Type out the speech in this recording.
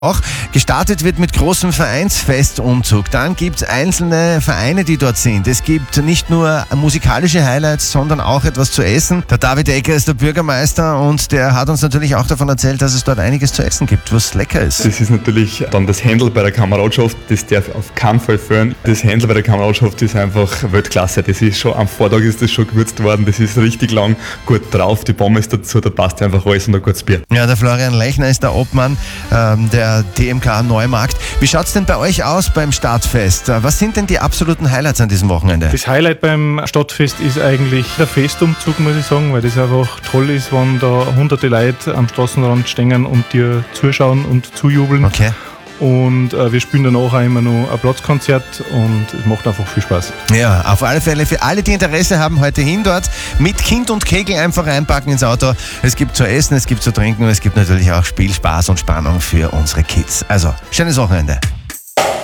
Auch gestartet wird mit großem Vereinsfestumzug. Dann gibt es einzelne Vereine, die dort sind. Es gibt nicht nur musikalische Highlights, sondern auch etwas zu essen. Der David Ecker ist der Bürgermeister und der hat uns natürlich auch davon erzählt, dass es dort einiges zu essen gibt, was lecker ist. Das ist natürlich dann das Händel bei der Kameradschaft, das darf auf keinen Fall fehlen. Das Händel bei der Kameradschaft ist einfach Weltklasse. Das ist schon, am Vortag ist das schon gewürzt worden, das ist richtig lang gut drauf. Die Pommes dazu, da passt einfach alles und ein gutes Bier. Ja, der Florian Lechner ist der Obmann der TMK Neumarkt. Wie schaut es denn bei euch aus beim Stadtfest? Was sind denn die absoluten Highlights an diesem Wochenende? Das Highlight beim Stadtfest ist eigentlich der Festumzug, muss ich sagen, weil das einfach toll ist, wenn da hunderte Leute am Straßenrand stehen und dir zuschauen und zujubeln. Okay. Und wir spielen danach auch immer noch ein Platzkonzert und es macht einfach viel Spaß. Ja, auf alle Fälle für alle, die Interesse haben, heute hin dort. Mit Kind und Kegel einfach reinpacken ins Auto. Es gibt zu essen, es gibt zu trinken und es gibt natürlich auch Spiel, Spaß und Spannung für unsere Kids. Also, schönes Wochenende.